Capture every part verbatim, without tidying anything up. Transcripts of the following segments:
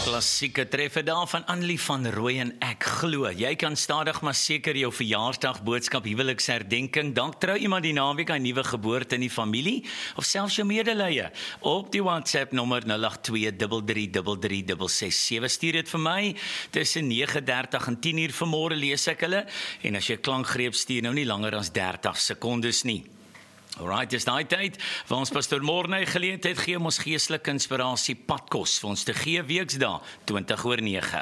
Klassieke treffer daar van Annelie van Rooi en Ek glo. Jy kan stadig maar seker jou verjaarsdag boodskap, huweliksherdenking, dalk trou iemand die naweek, 'n nuwe geboorte in die familie of selfs jou medelee op die WhatsApp nommer nul agt twee drie drie drie drie ses ses sewe. Stuur dit vir my tussen nege dertig en tien uur vanmôre lees ek hulle en as jy klankgreep stuur nou nie langer as dertig sekondes nie. Alright, dis daai tyd waar ons pastoor Morne geleentheid gee om ons geestelike inspirasie padkos vir ons te gee weksdae twintig oor nege.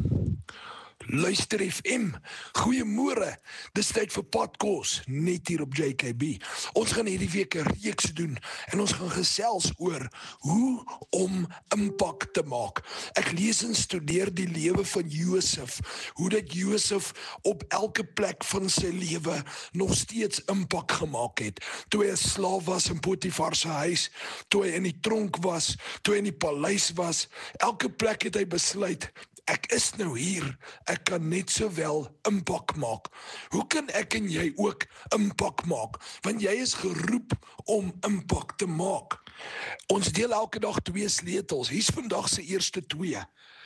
Luister F M, goeiemôre, dis tyd vir Padkos, net hier op J K B. Ons gaan hierdie week 'n reeks doen, en ons gaan gesels oor hoe om impak te maak. Ek lees en studeer die lewe van Josef, hoe dat Josef op elke plek van sy lewe nog steeds impak gemaak het. Toe hy 'n slaaf was in Potifar se huis, toe hy in die tronk was, toe hy in die paleis was, elke plek het hy besluit, ek is nou hier, ek kan net sowel impak maak. Hoe kan ek en jy ook impak maak? Want jy is geroep om impak te maak. Ons deel elke dag twee sleutels. Hier's vandag se eerste twee.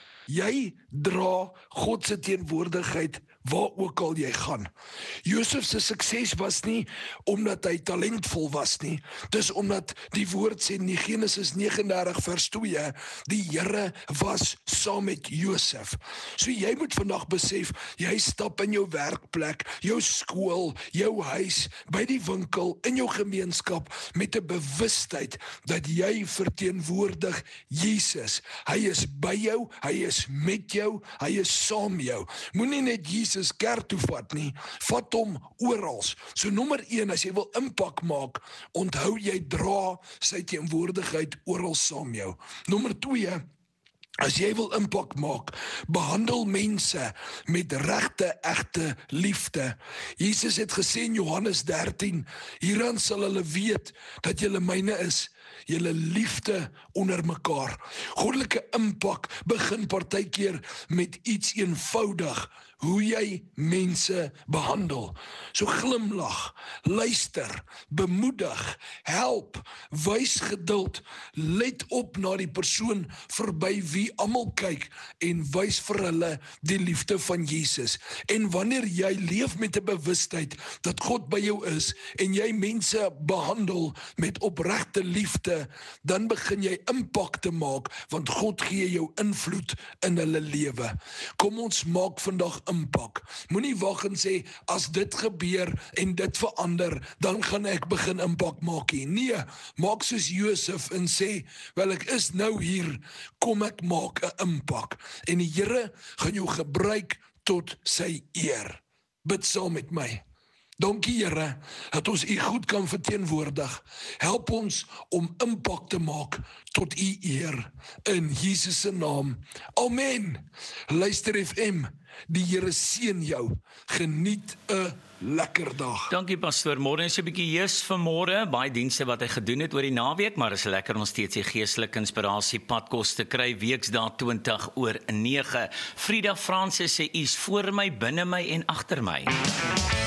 Jy dra God se teenwoordigheid waar ook al jy gaan. Josef se sukses was nie omdat hy talentvol was nie. Dis omdat die woord sê in Genesis nege en dertig vers twee, die Here was saam met Josef. So jy moet vandag besef, jy stap in jou werkplek, jou skool, jou huis, by die winkel, in jou gemeenskap, met 'n bewustheid dat jy verteenwoordig Jesus. Hy is by jou, hy is met jou, hy is saam jou. Moenie net Jesus kerk toe vat nie, vat hom orals. So nommer een, as jy wil impak maak, onthou jy dra sy teenwoordigheid oral saam jou. Nommer twee, as jy wil impak maak, behandel mense met regte, egte liefde. Jesus het gesê in Johannes dertien, hieraan sal hulle weet dat julle myne is, julle liefde onder mekaar. Goddelike impak begin partykeer met iets eenvoudig, hoe jy mense behandel. So glimlag, luister, bemoedig, help, wys geduld, let op na die persoon verby wie almal kyk en wys vir hulle die liefde van Jesus. En wanneer jy leef met 'n bewustheid dat God by jou is en jy mense behandel met opregte liefde, dan begin jy impak te maak, want God gee jou invloed in hulle lewe. Kom ons maak vandag impak. Moenie wag en sê, as dit gebeur en dit verander, dan gaan ek begin impak maak nie. Nee, maak soos Josef en sê, wel ek is nou hier, kom ek maak 'n impak. En die Here gaan jou gebruik tot sy eer. Bid saam met my. Dankie Here, dat ons U goed kan verteenwoordig. Help ons om impak te maak tot U eer. In Jesus se naam. Amen. Luister F M, die Here seën jou. Geniet 'n lekker dag. Dankie pastoor. Môre is 'n bietjie heus vanmôre, baie dienste wat hy gedoen het oor die naweek, maar is lekker om steeds die geestelike inspirasie padkos te kry weksdae twintig oor nege. Frida Francis sê, U is voor my, binne my en agter my.